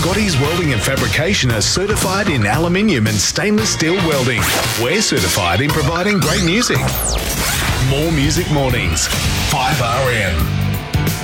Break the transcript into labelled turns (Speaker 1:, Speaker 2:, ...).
Speaker 1: Scotty's Welding and Fabrication are certified in aluminium and stainless steel welding. We're certified in providing great music. More Music Mornings, 5RM.